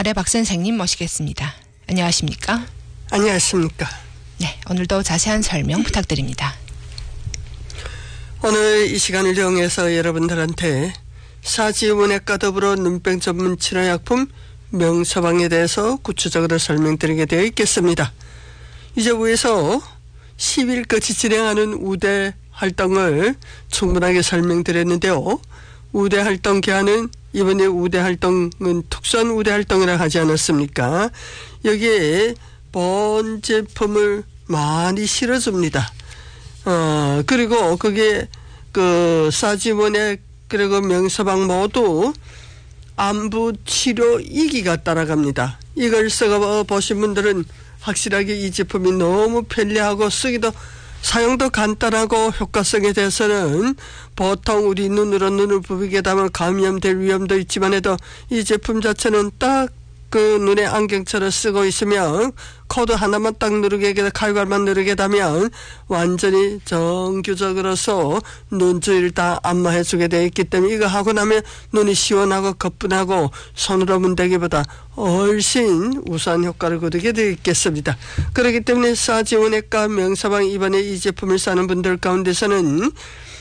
아래 박 선생님 모시겠습니다. 안녕하십니까? 안녕하십니까? 네, 오늘도 자세한 설명 부탁드립니다. 오늘 이 시간을 이용해서 여러분들한테 사지문외과 더불어 눈병 전문 치료약품 명서방에 대해서 구체적으로 설명드리게 되어 있겠습니다. 이제 위에서 10일까지 진행하는 우대 활동을 충분하게 설명드렸는데요. 우대 활동 기한은 이번에 우대 활동은 특수한 우대 활동이라 하지 않았습니까? 여기에 본 제품을 많이 실어줍니다. 그리고 그게 사지문외 그리고 명서방 모두 안부 치료 2기가 따라갑니다. 이걸 쓰고 보신 분들은 확실하게 이 제품이 너무 편리하고 쓰기도 사용도 간단하고 효과성에 대해서는 보통 우리 눈으로 눈을 부비게 되면 감염될 위험도 있지만 해도 이 제품 자체는 딱 그 눈에 안경처럼 쓰고 있으면 코드 하나만 딱 누르게 칼갈만 누르게 되면 완전히 정규적으로서 눈주위를 다 안마해주게 되어 있기 때문에 이거 하고 나면 눈이 시원하고 거뿐하고 손으로 문대기보다 훨씬 우수한 효과를 거두게 되어 있겠습니다. 그렇기 때문에 사지문외과 명서방 이번에 이 제품을 사는 분들 가운데서는